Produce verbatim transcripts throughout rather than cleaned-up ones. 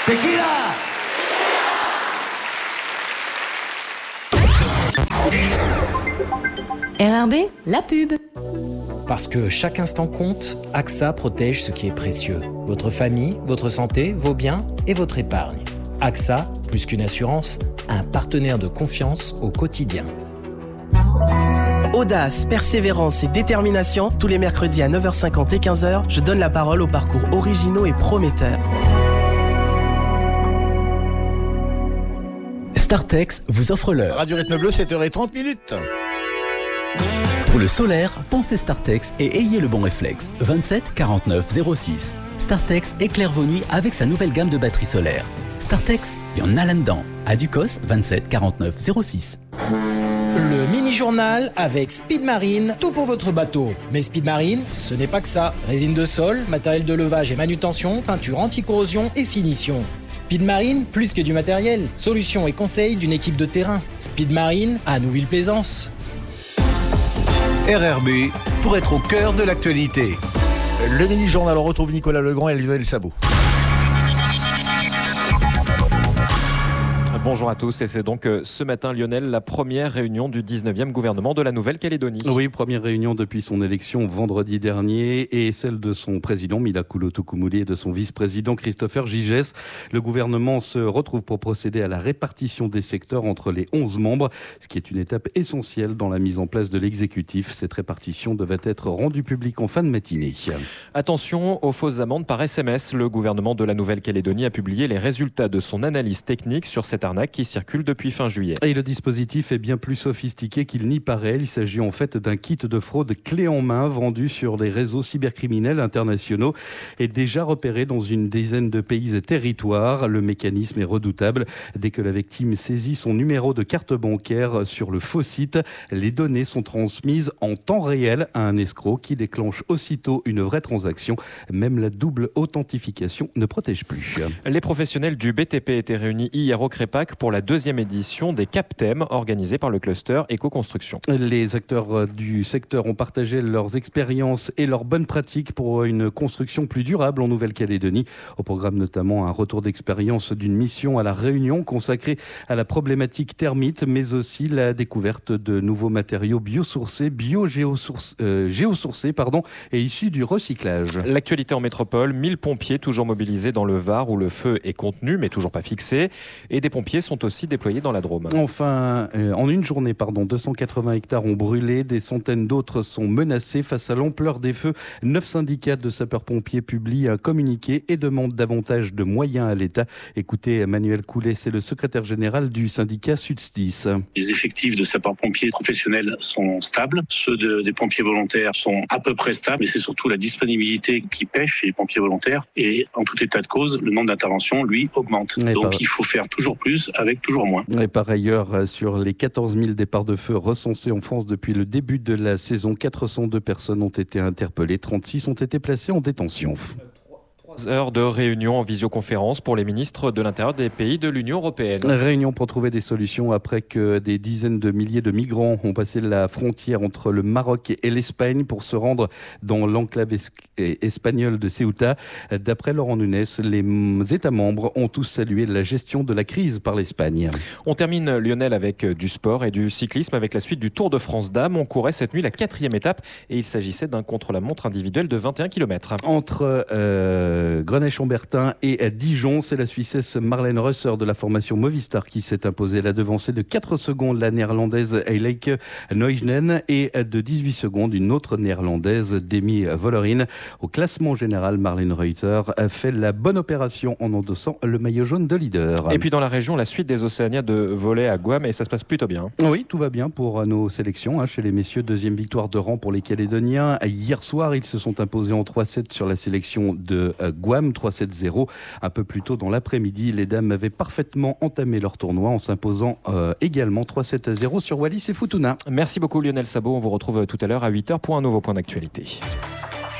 Tequila. R R B, la pub. Parce que chaque instant compte, A X A protège ce qui est précieux. Votre famille, votre santé, vos biens et votre épargne. A X A, plus qu'une assurance, un partenaire de confiance au quotidien. Audace, persévérance et détermination, tous les mercredis à neuf heures cinquante et quinze heures, je donne la parole aux parcours originaux et prometteurs. Startex vous offre l'heure. Radio Rythme Bleu, sept heures trente minutes. Pour le solaire, pensez Startex et ayez le bon réflexe. vingt-sept quarante-neuf zéro six. Startex éclaire vos nuits avec sa nouvelle gamme de batteries solaires. Startex, il y en a là-dedans. À Ducos, vingt-sept quarante-neuf zéro six. Le mini-journal avec Speed Marine, tout pour votre bateau. Mais Speed Marine, ce n'est pas que ça. Résine de sol, matériel de levage et manutention, peinture anti-corrosion et finition. Speed Marine, plus que du matériel. Solutions et conseils d'une équipe de terrain. Speed Marine à Nouville-Plaisance. R R B, pour être au cœur de l'actualité. Le mini-journal, on retrouve Nicolas Legrand et Lionel Sabot. Bonjour à tous, et c'est donc ce matin, Lionel, la première réunion du dix-neuvième gouvernement de la Nouvelle-Calédonie. Oui, première réunion depuis son élection vendredi dernier et celle de son président Mila Coulo-Tokoumouli et de son vice-président Christopher Gigès. Le gouvernement se retrouve pour procéder à la répartition des secteurs entre les onze membres, ce qui est une étape essentielle dans la mise en place de l'exécutif. Cette répartition devait être rendue publique en fin de matinée. Attention aux fausses amendes par S M S. Le gouvernement de la Nouvelle-Calédonie a publié les résultats de son analyse technique sur cette arnaque qui circule depuis fin juillet. Et le dispositif est bien plus sophistiqué qu'il n'y paraît. Il s'agit en fait d'un kit de fraude clé en main vendu sur les réseaux cybercriminels internationaux et déjà repéré dans une dizaine de pays et territoires. Le mécanisme est redoutable. Dès que la victime saisit son numéro de carte bancaire sur le faux site, les données sont transmises en temps réel à un escroc qui déclenche aussitôt une vraie transaction. Même la double authentification ne protège plus. Les professionnels du B T P étaient réunis hier au Crépac pour la deuxième édition des CapTem organisée par le cluster Éco-Construction. Les acteurs du secteur ont partagé leurs expériences et leurs bonnes pratiques pour une construction plus durable en Nouvelle-Calédonie. Au programme notamment un retour d'expérience d'une mission à La Réunion consacrée à la problématique termite, mais aussi la découverte de nouveaux matériaux biosourcés, bio-géosourcés euh, géosourcés, pardon, et issus du recyclage. L'actualité en métropole, mille pompiers toujours mobilisés dans le Var où le feu est contenu mais toujours pas fixé, et des pompiers sont aussi déployés dans la Drôme. Enfin, euh, en une journée, pardon, deux cent quatre-vingts hectares ont brûlé, des centaines d'autres sont menacés face à l'ampleur des feux. Neuf syndicats de sapeurs-pompiers publient un communiqué et demandent davantage de moyens à l'État. Écoutez, Emmanuel Coulet, c'est le secrétaire général du syndicat Sudstis. Les effectifs de sapeurs-pompiers professionnels sont stables, ceux de, des pompiers volontaires sont à peu près stables, mais c'est surtout la disponibilité qui pêche chez les pompiers volontaires. Et en tout état de cause, le nombre d'interventions, lui, augmente. Et Donc par... il faut faire toujours plus avec toujours moins. Et par ailleurs, sur les quatorze mille départs de feu recensés en France depuis le début de la saison, quatre cent deux personnes ont été interpellées, trente-six ont été placées en détention. Heures de réunion en visioconférence pour les ministres de l'Intérieur des pays de l'Union européenne. Réunion pour trouver des solutions après que des dizaines de milliers de migrants ont passé la frontière entre le Maroc et l'Espagne pour se rendre dans l'enclave es- espagnole de Ceuta. D'après Laurent Nunes, les États membres ont tous salué la gestion de la crise par l'Espagne. On termine, Lionel, avec du sport et du cyclisme avec la suite du Tour de France Dames. On courait cette nuit la quatrième étape et il s'agissait d'un contre-la-montre individuel de vingt et un kilomètres. Entre euh, Grenay-Chambertin et Dijon, c'est la Suissesse Marlène Reusser de la formation Movistar qui s'est imposée. La devancée de quatre secondes, la néerlandaise Eileke Neujnen, et de dix-huit secondes, une autre néerlandaise, Demi Vollering. Au classement général, Marlène Reuter a fait la bonne opération en endossant le maillot jaune de leader. Et puis dans la région, la suite des Océanias de volley à Guam, et ça se passe plutôt bien. Oui, tout va bien pour nos sélections. Hein, chez les messieurs, deuxième victoire de rang pour les Calédoniens. Hier soir, ils se sont imposés en trois sept sur la sélection de Guam, trois sept zéro. Un peu plus tôt dans l'après-midi, les dames avaient parfaitement entamé leur tournoi en s'imposant euh, également trois sept à zéro sur Wallis et Futuna. Merci beaucoup Lionel Sabot, on vous retrouve tout à l'heure à huit heures pour un nouveau point d'actualité.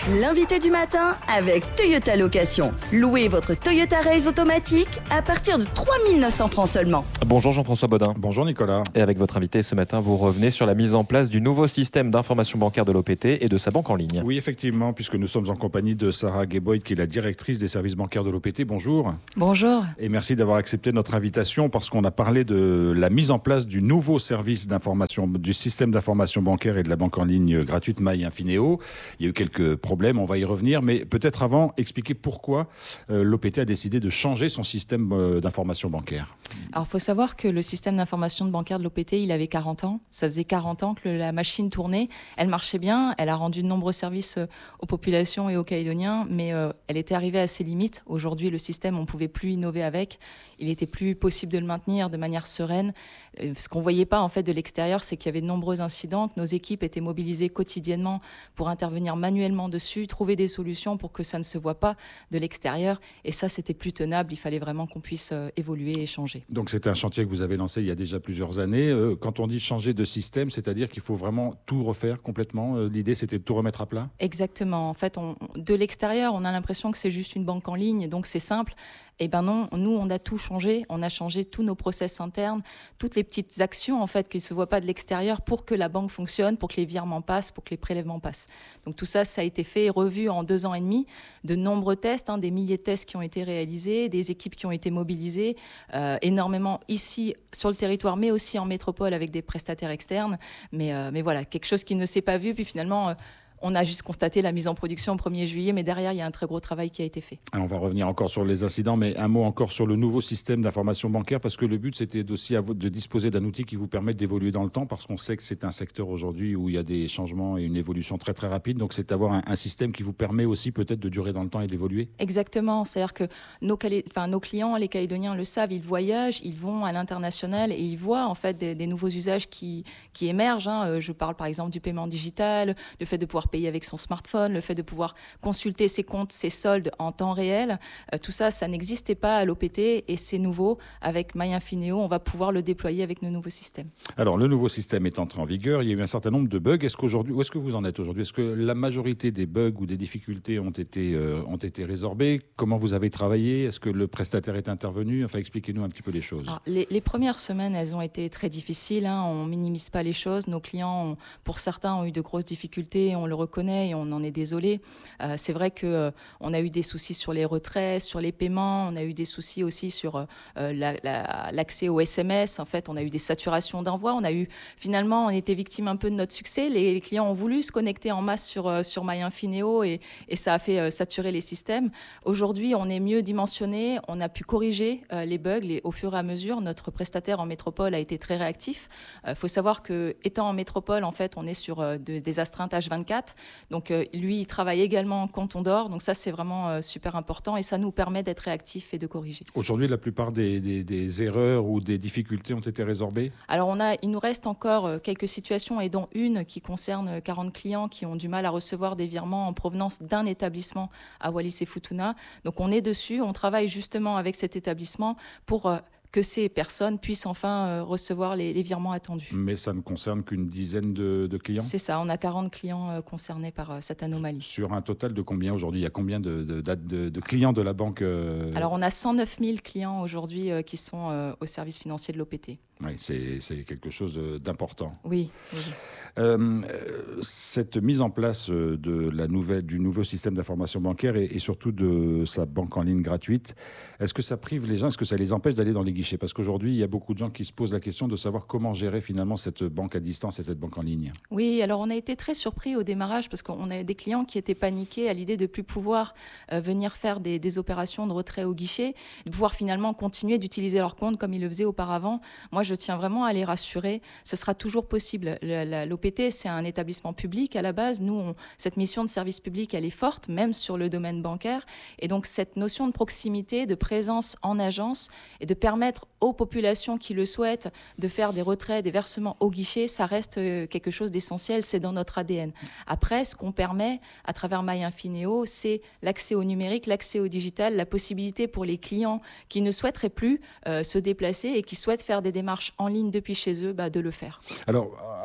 L'invité du matin avec Toyota Location. Louez votre Toyota Race automatique à partir de trois mille neuf cents francs seulement. Bonjour Jean-François Bodin. Bonjour Nicolas. Et avec votre invité ce matin, vous revenez sur la mise en place du nouveau système d'information bancaire de l'O P T et de sa banque en ligne. Oui, effectivement, puisque nous sommes en compagnie de Sarah Gayboyd, qui est la directrice des services bancaires de l'O P T. Bonjour. Bonjour. Et merci d'avoir accepté notre invitation parce qu'on a parlé de la mise en place du nouveau service d'information, du système d'information bancaire et de la banque en ligne gratuite MyInfinéo. Il y a eu quelques problèmes, on va y revenir, mais peut-être avant, expliquer pourquoi euh, l'O P T a décidé de changer son système euh, d'information bancaire. Alors, il faut savoir que le système d'information bancaire de l'O P T, il avait quarante ans. Ça faisait quarante ans que la machine tournait. Elle marchait bien, elle a rendu de nombreux services aux populations et aux Calédoniens, mais euh, elle était arrivée à ses limites. Aujourd'hui, le système, on ne pouvait plus innover avec. Il n'était plus possible de le maintenir de manière sereine. Ce qu'on ne voyait pas en fait de l'extérieur, c'est qu'il y avait de nombreux incidents, que nos équipes étaient mobilisées quotidiennement pour intervenir manuellement dessus, trouver des solutions pour que ça ne se voit pas de l'extérieur. Et ça, c'était plus tenable. Il fallait vraiment qu'on puisse euh, évoluer et changer. Donc c'est un chantier que vous avez lancé il y a déjà plusieurs années. Euh, quand on dit changer de système, c'est-à-dire qu'il faut vraiment tout refaire complètement. Euh, l'idée, c'était de tout remettre à plat ? Exactement. En fait, on, de l'extérieur, on a l'impression que c'est juste une banque en ligne, donc c'est simple. Eh ben non, nous, on a tout changé. On a changé tous nos process internes, toutes les petites actions en fait qui ne se voient pas de l'extérieur pour que la banque fonctionne, pour que les virements passent, pour que les prélèvements passent. Donc tout ça, ça a été fait et revu en deux ans et demi. De nombreux tests, hein, des milliers de tests qui ont été réalisés, des équipes qui ont été mobilisées, euh, énormément ici sur le territoire, mais aussi en métropole avec des prestataires externes. Mais, euh, mais voilà, quelque chose qui ne s'est pas vu. Puis finalement... Euh, On a juste constaté la mise en production au premier juillet, mais derrière, il y a un très gros travail qui a été fait. Alors on va revenir encore sur les incidents, mais un mot encore sur le nouveau système d'information bancaire, parce que le but, c'était aussi de disposer d'un outil qui vous permette d'évoluer dans le temps, parce qu'on sait que c'est un secteur aujourd'hui où il y a des changements et une évolution très très rapide. Donc c'est d'avoir un, un système qui vous permet aussi peut-être de durer dans le temps et d'évoluer. Exactement. C'est-à-dire que nos, calé... enfin, nos clients, les Calédoniens le savent, ils voyagent, ils vont à l'international et ils voient en fait des, des nouveaux usages qui, qui émergent. Hein. Je parle par exemple du paiement digital, le fait de pouvoir payer avec son smartphone, le fait de pouvoir consulter ses comptes, ses soldes en temps réel, euh, tout ça, ça n'existait pas à l'O P T et c'est nouveau. Avec MyInfinéo, on va pouvoir le déployer avec nos nouveaux systèmes. Alors, le nouveau système est entré en vigueur. Il y a eu un certain nombre de bugs. Est-ce qu'aujourd'hui, où est-ce que vous en êtes aujourd'hui ? Est-ce que la majorité des bugs ou des difficultés ont été, euh, ont été résorbées ? Comment vous avez travaillé ? Est-ce que le prestataire est intervenu ? Enfin, expliquez-nous un petit peu les choses. Alors, les, les premières semaines, elles ont été très difficiles. Hein. On ne minimise pas les choses. Nos clients, ont, pour certains, ont eu de grosses difficultés. On le reconnaît et on en est désolé. Euh, c'est vrai que euh, on a eu des soucis sur les retraits, sur les paiements, on a eu des soucis aussi sur euh, la, la, l'accès aux S M S. En fait, on a eu des saturations d'envoi. On a eu finalement, on était victime un peu de notre succès. Les, les clients ont voulu se connecter en masse sur euh, sur MyInfinéo et, et ça a fait euh, saturer les systèmes. Aujourd'hui, on est mieux dimensionné. On a pu corriger euh, les bugs les, au fur et à mesure. Notre prestataire en métropole a été très réactif. Il euh, faut savoir que étant en métropole, en fait, on est sur euh, de, des astreintes H vingt-quatre. Donc euh, lui, il travaille également quand on dort. Donc ça, c'est vraiment euh, super important et ça nous permet d'être réactifs et de corriger. Aujourd'hui, la plupart des, des, des erreurs ou des difficultés ont été résorbées ? Alors, on a, il nous reste encore euh, quelques situations et dont une qui concerne quarante clients qui ont du mal à recevoir des virements en provenance d'un établissement à Wallis et Futuna. Donc, on est dessus. On travaille justement avec cet établissement pour... Euh, que ces personnes puissent enfin euh, recevoir les, les virements attendus. Mais ça ne concerne qu'une dizaine de, de clients ? C'est ça, on a quarante clients euh, concernés par euh, cette anomalie. Sur un total de combien aujourd'hui ? Il y a combien de, de, de, de clients de la banque euh... Alors on a cent neuf mille clients aujourd'hui euh, qui sont euh, au service financier de l'O P T. Oui, c'est, c'est quelque chose d'important. Oui, oui. Euh, cette mise en place de la nouvelle, du nouveau système d'information bancaire et, et surtout de sa banque en ligne gratuite, est-ce que ça prive les gens, est-ce que ça les empêche d'aller dans les guichets ? Parce qu'aujourd'hui, il y a beaucoup de gens qui se posent la question de savoir comment gérer finalement cette banque à distance et cette banque en ligne. Oui, alors on a été très surpris au démarrage parce qu'on a des clients qui étaient paniqués à l'idée de ne plus pouvoir euh, venir faire des, des opérations de retrait au guichet, de pouvoir finalement continuer d'utiliser leur compte comme ils le faisaient auparavant. Moi, je tiens vraiment à les rassurer. Ce sera toujours possible. L'O P T, c'est un établissement public à la base. Nous, on, cette mission de service public, elle est forte, même sur le domaine bancaire. Et donc, cette notion de proximité, de présence en agence et de permettre aux populations qui le souhaitent de faire des retraits, des versements au guichet, ça reste quelque chose d'essentiel. C'est dans notre A D N. Après, ce qu'on permet à travers MyInfinéo, c'est l'accès au numérique, l'accès au digital, la possibilité pour les clients qui ne souhaiteraient plus euh, se déplacer et qui souhaitent faire des démarches en ligne depuis chez eux, bah, de le faire. Alors,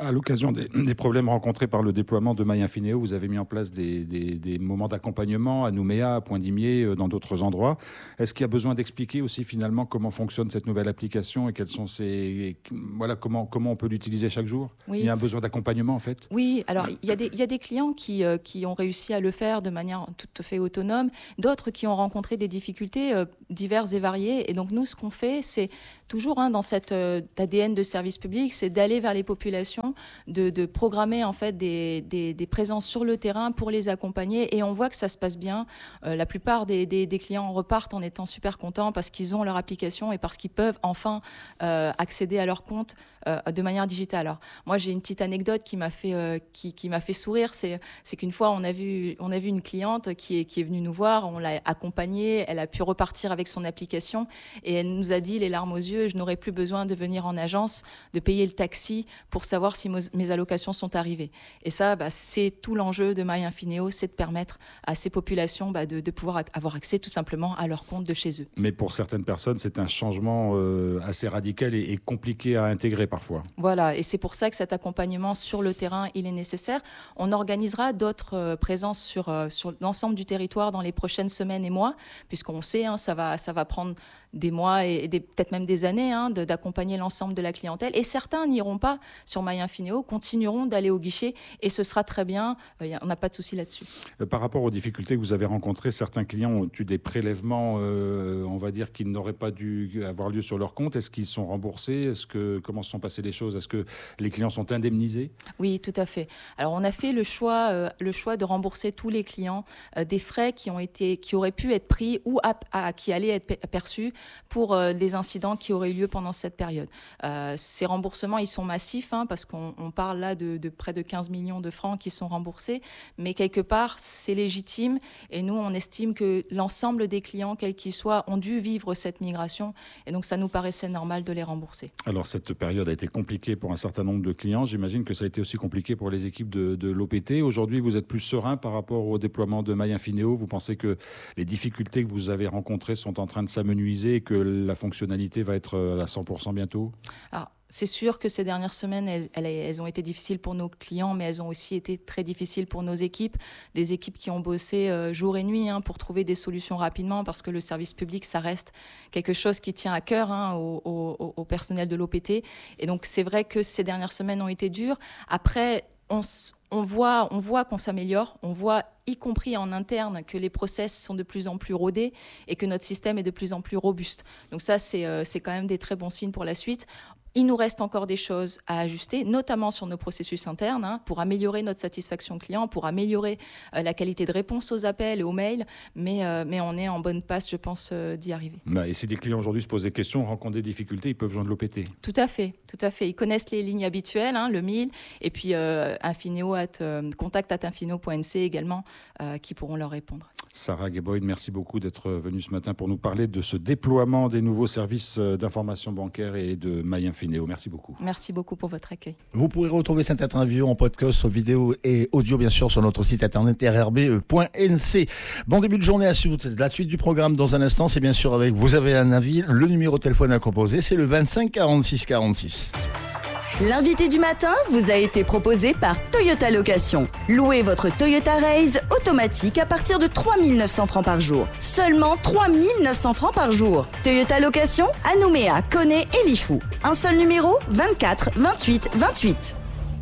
À l'occasion des, des problèmes rencontrés par le déploiement de MyInfinéo, vous avez mis en place des, des, des moments d'accompagnement à Nouméa, à Point-d'Imier, dans d'autres endroits. Est-ce qu'il y a besoin d'expliquer aussi finalement comment fonctionne cette nouvelle application et quels sont ses, voilà, comment, comment on peut l'utiliser chaque jour? Oui. Il y a un besoin d'accompagnement en fait? Oui, alors il y a des, il y a des clients qui, euh, qui ont réussi à le faire de manière tout à fait autonome, d'autres qui ont rencontré des difficultés euh, diverses et variées. Et donc nous, ce qu'on fait, c'est toujours hein, dans cet euh, A D N de service public, c'est d'aller vers les populations, de, de programmer en fait des, des, des présences sur le terrain pour les accompagner. Et on voit que ça se passe bien. Euh, la plupart des, des, des clients repartent en étant super contents parce qu'ils ont leur application et parce qu'ils peuvent enfin euh, accéder à leur compte euh, de manière digitale. Alors moi, j'ai une petite anecdote qui m'a fait euh, qui, qui m'a fait sourire. C'est c'est qu'une fois, on a vu on a vu une cliente qui est qui est venue nous voir. On l'a accompagnée. Elle a pu repartir avec son application et elle nous a dit les larmes aux yeux, je n'aurai plus besoin de venir en agence, de payer le taxi pour savoir si mes allocations sont arrivées. Et ça, bah, c'est tout l'enjeu de MyInfinéo, c'est de permettre à ces populations bah, de, de pouvoir avoir accès tout simplement à leur compte de chez eux. Mais pour certaines personnes, c'est un changement euh, assez radical et, et compliqué à intégrer parfois. Voilà, et c'est pour ça que cet accompagnement sur le terrain, il est nécessaire. On organisera d'autres euh, présences sur, euh, sur l'ensemble du territoire dans les prochaines semaines et mois, puisqu'on sait, hein, ça va, ça va prendre des mois et, et des, peut-être même des années hein, de, d'accompagner l'ensemble de la clientèle. Et certains n'iront pas sur MyInfinéo, continueront d'aller au guichet et ce sera très bien. Euh, on n'a pas de souci là-dessus. Euh, par rapport aux difficultés que vous avez rencontrées, certains clients ont eu des prélèvements, euh, on va dire, qui n'auraient pas dû avoir lieu sur leur compte. Est-ce qu'ils sont remboursés? Est-ce que, comment se sont passées les choses? Est-ce que les clients sont indemnisés? Oui, tout à fait. Alors, on a fait le choix, euh, le choix de rembourser tous les clients euh, des frais qui, ont été, qui auraient pu être pris ou à, à, qui allaient être perçus pour euh, des incidents qui auraient eu lieu pendant cette période. Euh, ces remboursements, ils sont massifs hein, parce qu'on on parle là de, de près de quinze millions de francs qui sont remboursés, mais quelque part, c'est légitime et nous, on estime que l'ensemble des clients, quels qu'ils soient, ont dû vivre cette migration et donc ça nous paraissait normal de les rembourser. Alors, cette période a été compliquée pour un certain nombre de clients. J'imagine que ça a été aussi compliqué pour les équipes de, de l'O P T. Aujourd'hui, vous êtes plus serein par rapport au déploiement de MyInfinéo. Vous pensez que les difficultés que vous avez rencontrées sont en train de s'amenuiser et que la fonctionnalité va être à cent pour cent bientôt? Alors, c'est sûr que ces dernières semaines, elles, elles, elles ont été difficiles pour nos clients, mais elles ont aussi été très difficiles pour nos équipes. Des équipes qui ont bossé euh, jour et nuit hein, pour trouver des solutions rapidement, parce que le service public, ça reste quelque chose qui tient à cœur hein, au, au, au personnel de l'O P T. Et donc, c'est vrai que ces dernières semaines ont été dures. Après, on, on voit, on voit qu'on s'améliore, on voit y compris en interne, que les process sont de plus en plus rodés et que notre système est de plus en plus robuste. Donc ça, c'est, euh, c'est quand même des très bons signes pour la suite. Il nous reste encore des choses à ajuster, notamment sur nos processus internes, hein, pour améliorer notre satisfaction client, pour améliorer euh, la qualité de réponse aux appels et aux mails, mais, euh, mais on est en bonne passe, je pense, euh, d'y arriver. Bah, et si des clients aujourd'hui se posent des questions, rencontrent des difficultés, ils peuvent joindre l'O P T? Tout à fait, tout à fait. Ils connaissent les lignes habituelles, hein, le mille, et puis euh, Infinéo at, euh, contact at infinéo point n c également, euh, qui pourront leur répondre. Sarah Geboyd, merci beaucoup d'être venue ce matin pour nous parler de ce déploiement des nouveaux services d'information bancaire et de MyInfinéo. Merci beaucoup. Merci beaucoup pour votre accueil. Vous pourrez retrouver cette interview en podcast, vidéo et audio, bien sûr, sur notre site internet r r b point n c. Bon début de journée à suivre. La suite du programme dans un instant, c'est bien sûr avec Vous avez un avis. Le numéro de téléphone à composer, c'est le vingt-cinq quarante-six quarante-six. L'invité du matin vous a été proposé par Toyota Location. Louez votre Toyota Raise automatique à partir de trois mille neuf cents francs par jour. Seulement trois mille neuf cents francs par jour. Toyota Location à Nouméa, Koné et Lifou. Un seul numéro, vingt-quatre vingt-huit vingt-huit.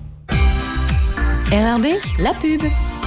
R R B, la pub.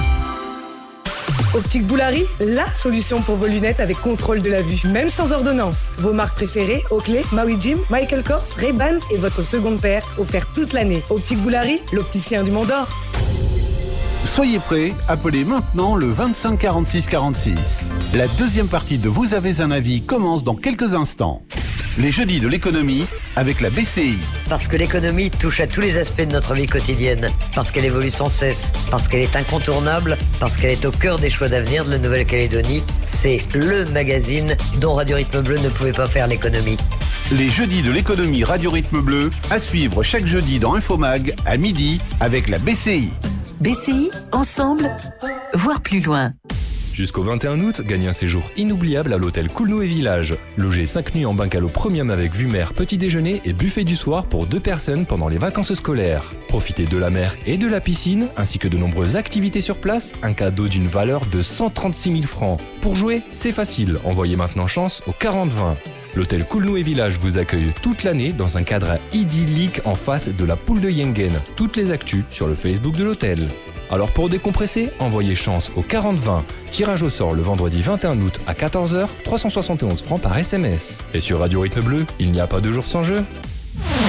Optique Boulari, la solution pour vos lunettes avec contrôle de la vue, même sans ordonnance. Vos marques préférées, Oakley, Maui Jim, Michael Kors, Ray-Ban et votre seconde paire, offerte toute l'année. Optique Boulari, l'opticien du Mont d'Or. Soyez prêts, appelez maintenant le vingt-cinq quarante-six quarante-six. La deuxième partie de Vous avez un avis commence dans quelques instants. Les jeudis de l'économie avec la B C I. Parce que l'économie touche à tous les aspects de notre vie quotidienne, parce qu'elle évolue sans cesse, parce qu'elle est incontournable, parce qu'elle est au cœur des choix d'avenir de la Nouvelle-Calédonie, c'est LE magazine dont Radio Rythme Bleu ne pouvait pas faire l'économie. Les jeudis de l'économie Radio Rythme Bleu, à suivre chaque jeudi dans Infomag à midi avec la B C I. B C I, ensemble, voir plus loin. Jusqu'au vingt et un août, gagnez un séjour inoubliable à l'hôtel Coulnou et Village. Logez cinq nuits en bungalow premium avec vue mer, petit déjeuner et buffet du soir pour deux personnes pendant les vacances scolaires. Profitez de la mer et de la piscine, ainsi que de nombreuses activités sur place, un cadeau d'une valeur de cent trente-six mille francs. Pour jouer, c'est facile, envoyez maintenant chance au quarante vingt. L'hôtel Coulnou et Village vous accueille toute l'année dans un cadre idyllique en face de la poule de Yengen. Toutes les actus sur le Facebook de l'hôtel. Alors pour décompresser, envoyez chance au quarante vingt. Tirage au sort le vendredi vingt et un août à quatorze heures, trois cent soixante et onze francs par S M S. Et sur Radio Rythme Bleu, il n'y a pas de jour sans jeu.